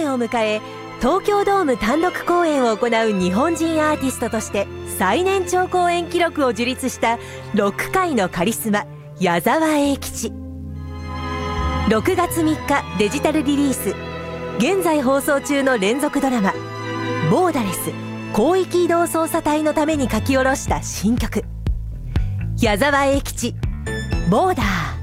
年を迎え、東京ドーム単独公演を行う日本人アーティストとして最年長公演記録を樹立したロック界のカリスマ、矢沢永吉。6月3日デジタルリリース、現在放送中の連続ドラマボーダレス広域移動捜査隊のために書き下ろした新曲、矢沢永吉ボーダー。